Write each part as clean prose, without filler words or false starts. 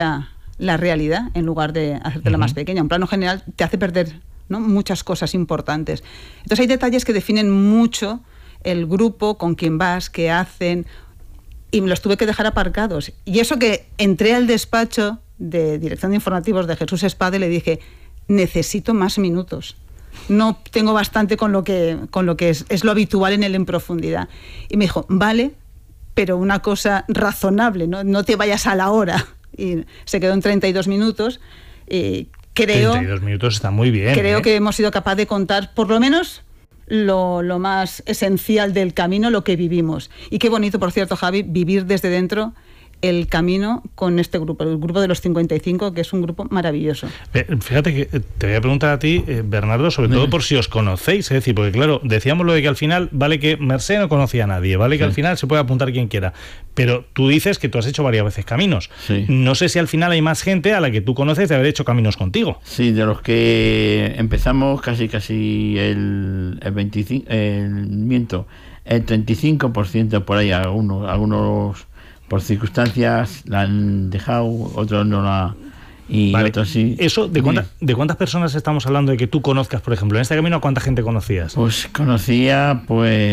la realidad en lugar de hacértela más pequeña. Un plano general te hace perder, ¿no?, muchas cosas importantes. Entonces hay detalles que definen mucho el grupo, con quién vas, qué hacen, y me los tuve que dejar aparcados. Y eso que entré al despacho de dirección de informativos de Jesús Espade y le dije, necesito más minutos. No tengo bastante con lo que es lo habitual en el En Profundidad. Y me dijo, vale, pero una cosa razonable, no te vayas a la hora. Y se quedó en 32 minutos. Y creo... 32 minutos está muy bien. Creo que hemos sido capaces de contar, por lo menos, lo más esencial del camino, lo que vivimos. Y qué bonito, por cierto, Javi, vivir desde dentro el camino con este grupo, el grupo de los 55, que es un grupo maravilloso. Fíjate que te voy a preguntar a ti, Bernardo, sobre todo por si os conocéis, es decir, porque claro, decíamos lo de que al final, vale que Mercé no conocía a nadie, vale que al final se puede apuntar quien quiera, pero tú dices que tú has hecho varias veces caminos. Sí. No sé si al final hay más gente a la que tú conoces de haber hecho caminos contigo. Sí, de los que empezamos casi el 25, el 35% por ahí, algunos por circunstancias la han dejado, otros no la... Y vale. otros sí. Eso, ¿de cuántas personas estamos hablando de que tú conozcas, por ejemplo? En este camino, ¿a cuánta gente conocías? Pues conocía,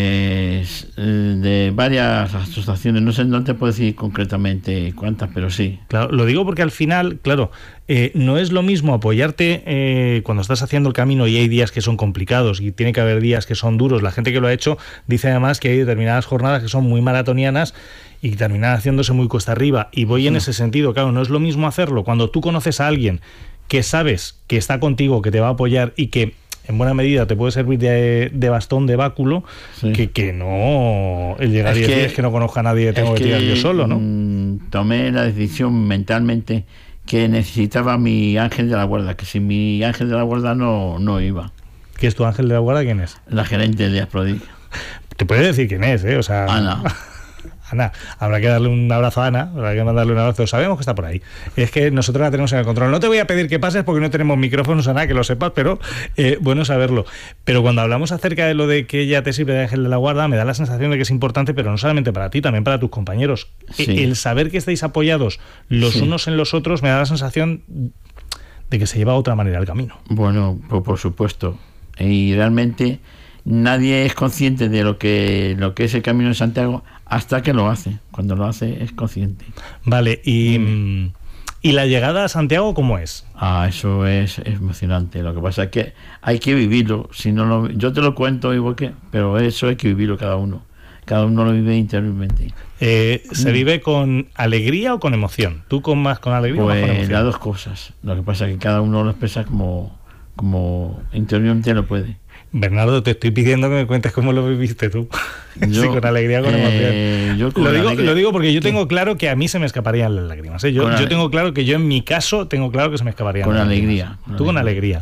de varias asociaciones. No te puedo decir concretamente cuántas, pero sí. Claro, lo digo porque al final, claro, no es lo mismo apoyarte cuando estás haciendo el camino y hay días que son complicados y tiene que haber días que son duros. La gente que lo ha hecho dice además que hay determinadas jornadas que son muy maratonianas y terminan haciéndose muy cuesta arriba. Y voy en ese sentido, claro, no es lo mismo hacerlo cuando tú conoces a alguien que sabes que está contigo, que te va a apoyar y que en buena medida te puede servir de bastón, de báculo, que no el llegar y decir es que no conozco a nadie, tengo que tirar yo solo, ¿no? Tomé la decisión mentalmente que necesitaba mi ángel de la guarda, que sin mi ángel de la guarda no iba. ¿Qué es tu ángel de la guarda? ¿Quién es? La gerente de Asprodic. Te puede decir quién es, o sea... Ana, habrá que darle un abrazo a Ana, habrá que mandarle un abrazo, sabemos que está por ahí. Es que nosotros la tenemos en el control. No te voy a pedir que pases porque no tenemos micrófonos, Ana, que lo sepas, pero bueno saberlo. Pero cuando hablamos acerca de lo de que ella te sirve de ángel de la guarda, me da la sensación de que es importante, pero no solamente para ti, también para tus compañeros. Sí. El saber que estáis apoyados los unos en los otros me da la sensación de que se lleva a otra manera el camino. Bueno, pues por supuesto. Y realmente nadie es consciente de lo que es el Camino de Santiago hasta que lo hace. Cuando lo hace es consciente. Vale, ¿y la llegada a Santiago cómo es? Eso es emocionante. Lo que pasa es que hay que vivirlo. Si no yo te lo cuento, pero eso hay que vivirlo cada uno. Cada uno lo vive interiormente. ¿Se vive con alegría o con emoción? ¿Tú más con alegría o más con emoción? Las dos cosas. Lo que pasa es que cada uno lo expresa como interiormente lo puede. Bernardo, te estoy pidiendo que me cuentes cómo lo viviste tú. Sí, con alegría o con emoción. Lo digo porque yo tengo claro que a mí se me escaparían las lágrimas. Yo tengo claro que yo en mi caso tengo claro que se me escaparían las lágrimas. Tú con alegría.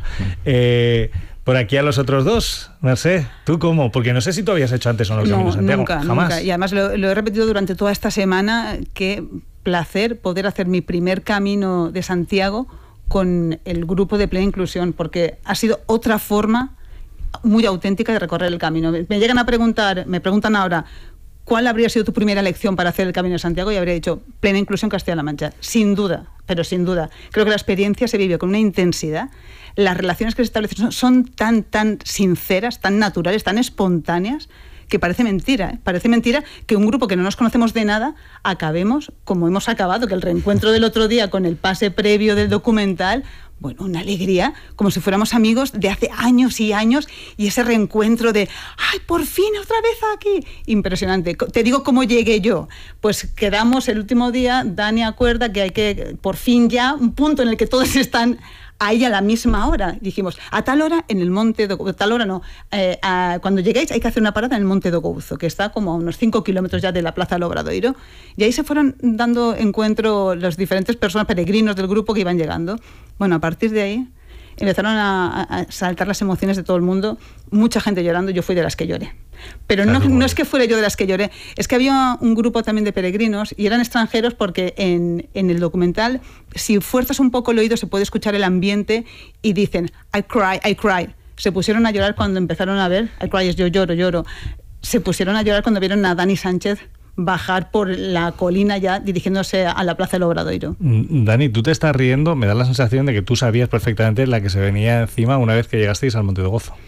Por aquí a los otros dos, Mercé, ¿tú cómo? Porque no sé si tú habías hecho antes o no el Camino de Santiago. Jamás. Nunca. Y además lo he repetido durante toda esta semana. Qué placer poder hacer mi primer Camino de Santiago con el grupo de Plena Inclusión, porque ha sido otra forma muy auténtica de recorrer el camino. Me preguntan ahora, ¿cuál habría sido tu primera elección para hacer el Camino de Santiago? Y habría dicho, Plena Inclusión Castilla-La Mancha. Sin duda, pero sin duda. Creo que la experiencia se vive con una intensidad. Las relaciones que se establecen son tan sinceras, tan naturales, tan espontáneas, que parece mentira. Parece mentira que un grupo que no nos conocemos de nada acabemos como hemos acabado, que el reencuentro del otro día con el pase previo del documental, bueno, una alegría, como si fuéramos amigos de hace años y años, y ese reencuentro de ¡ay, por fin, otra vez aquí! Impresionante. Te digo cómo llegué yo. Pues quedamos el último día, Dani acuerda que hay que, por fin ya, un punto en el que todos están ahí a la misma hora. Dijimos, a tal hora en el Monte do Gouzo, tal hora no, cuando lleguéis hay que hacer una parada en el Monte do Gouzo, que está como a unos 5 kilómetros ya de la Plaza del Obradoiro, y ahí se fueron dando encuentro las diferentes personas, peregrinos del grupo que iban llegando. Bueno, a partir de ahí empezaron a saltar las emociones de todo el mundo, mucha gente llorando, yo fui de las que lloré. Pero no es que fuera yo de las que lloré, es que había un grupo también de peregrinos y eran extranjeros, porque en el documental, si fuerzas un poco el oído, se puede escuchar el ambiente y dicen, I cry. Se pusieron a llorar cuando empezaron a ver, I cry es yo lloro. Se pusieron a llorar cuando vieron a Dani Sánchez bajar por la colina ya dirigiéndose a la Plaza del Obradoiro. Dani, tú te estás riendo, me da la sensación de que tú sabías perfectamente la que se venía encima una vez que llegasteis al Monte de Gozo.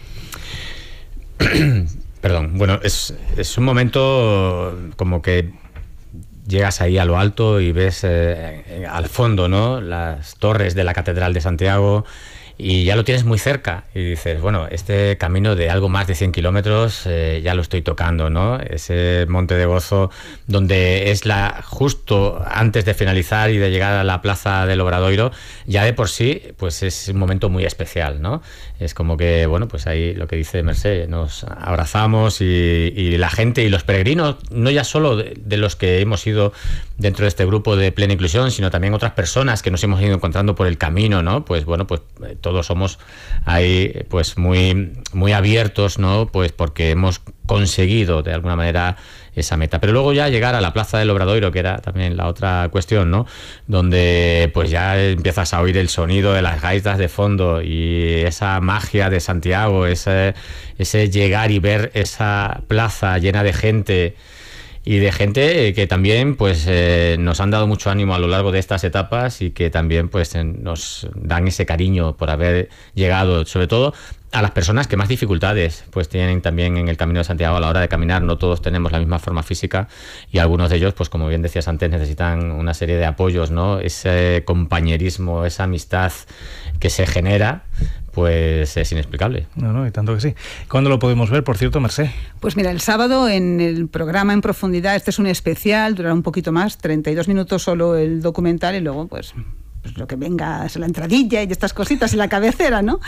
Perdón, bueno, es un momento como que llegas ahí a lo alto y ves al fondo, ¿no?, las torres de la Catedral de Santiago, y ya lo tienes muy cerca y dices, bueno, este camino de algo más de 100 kilómetros ya lo estoy tocando, ¿no? Ese Monte de Gozo, donde es justo antes de finalizar y de llegar a la Plaza del Obradoiro, ya de por sí, pues es un momento muy especial, ¿no? Es como que, bueno, pues ahí lo que dice Mercè, nos abrazamos y la gente y los peregrinos, no ya solo de los que hemos ido dentro de este grupo de Plena Inclusión, sino también otras personas que nos hemos ido encontrando por el camino, ¿no? Pues bueno, pues todos somos ahí pues muy, muy abiertos, ¿no? Pues porque hemos conseguido de alguna manera esa meta. Pero luego ya llegar a la Plaza del Obradoiro, que era también la otra cuestión, ¿no?, donde pues ya empiezas a oír el sonido de las gaitas de fondo y esa magia de Santiago, ese llegar y ver esa plaza llena de gente, y de gente que también pues nos han dado mucho ánimo a lo largo de estas etapas y que también pues nos dan ese cariño por haber llegado, sobre todo a las personas que más dificultades pues tienen también en el Camino de Santiago a la hora de caminar. No todos tenemos la misma forma física y algunos de ellos, pues como bien decías antes, necesitan una serie de apoyos, ¿no? Ese compañerismo, esa amistad que se genera, pues es inexplicable. No, y tanto que sí. ¿Cuándo lo podemos ver, por cierto, Mercè? Pues mira, el sábado en el programa En Profundidad, este es un especial, durará un poquito más, 32 minutos solo el documental, y luego pues lo que venga es la entradilla y estas cositas y la cabecera, ¿no?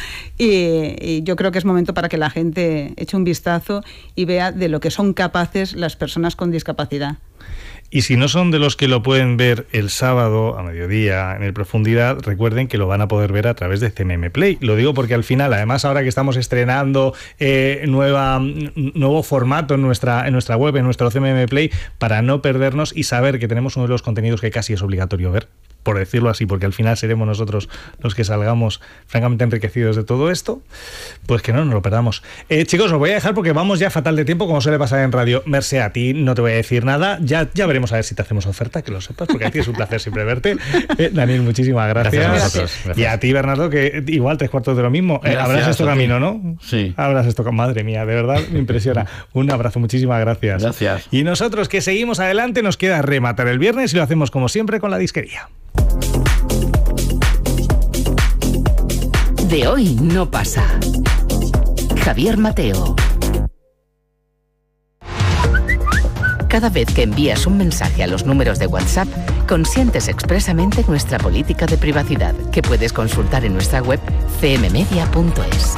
Y yo creo que es momento para que la gente eche un vistazo y vea de lo que son capaces las personas con discapacidad. Y si no son de los que lo pueden ver el sábado a mediodía en el Profundidad, recuerden que lo van a poder ver a través de CMM Play. Lo digo porque al final, además ahora que estamos estrenando nuevo formato en nuestra web, en nuestro CMM Play, para no perdernos y saber que tenemos uno de los contenidos que casi es obligatorio ver, por decirlo así, porque al final seremos nosotros los que salgamos francamente enriquecidos de todo esto, pues que no nos lo perdamos. Chicos, os voy a dejar porque vamos ya fatal de tiempo, como suele pasar en radio. Mercè, a ti no te voy a decir nada, ya veremos a ver si te hacemos oferta, que lo sepas, porque a ti es un placer siempre verte. Daniel, muchísimas gracias. Gracias. Y a ti, Bernardo, que igual 3/4 de lo mismo. Habrás esto camino, ¿no? Sí. Habrás esto, madre mía, de verdad me impresiona. Un abrazo, muchísimas gracias. Gracias. Y nosotros que seguimos adelante, nos queda rematar el viernes y lo hacemos como siempre con la disquería. De hoy no pasa. Javier Mateo. Cada vez que envías un mensaje a los números de WhatsApp, consientes expresamente nuestra política de privacidad, que puedes consultar en nuestra web cmmedia.es.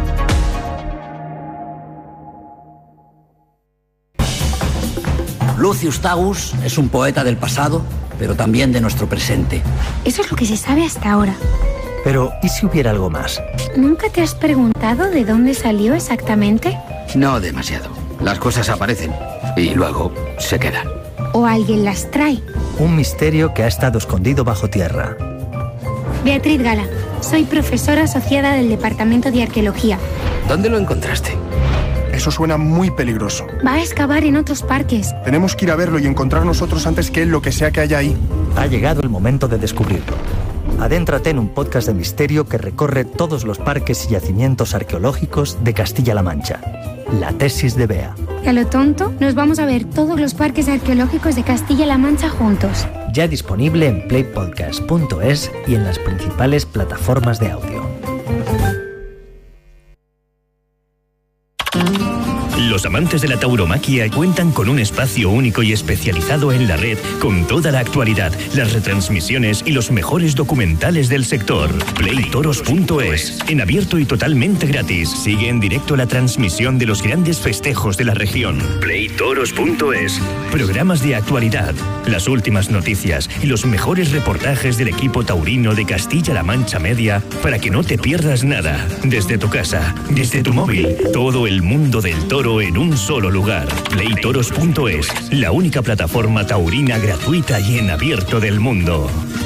Lucius Tagus es un poeta del pasado, pero también de nuestro presente. Eso es lo que se sabe hasta ahora. Pero, ¿y si hubiera algo más? ¿Nunca te has preguntado de dónde salió exactamente? No demasiado. Las cosas aparecen y luego se quedan. ¿O alguien las trae? Un misterio que ha estado escondido bajo tierra. Beatriz Gala, soy profesora asociada del Departamento de Arqueología. ¿Dónde lo encontraste? Eso suena muy peligroso. Va a excavar en otros parques. Tenemos que ir a verlo y encontrar nosotros antes que él lo que sea que haya ahí. Ha llegado el momento de descubrirlo. Adéntrate en un podcast de misterio que recorre todos los parques y yacimientos arqueológicos de Castilla-La Mancha. La tesis de Bea. Y a lo tonto, nos vamos a ver todos los parques arqueológicos de Castilla-La Mancha juntos. Ya disponible en playpodcast.es y en las principales plataformas de audio. Los amantes de la tauromaquia cuentan con un espacio único y especializado en la red con toda la actualidad, las retransmisiones y los mejores documentales del sector. Playtoros.es, en abierto y totalmente gratis. Sigue en directo la transmisión de los grandes festejos de la región. Playtoros.es, programas de actualidad, las últimas noticias y los mejores reportajes del equipo taurino de Castilla-La Mancha Media para que no te pierdas nada. Desde tu casa, desde tu móvil, todo el mundo del toro en un solo lugar. Playtoros.es, la única plataforma taurina gratuita y en abierto del mundo.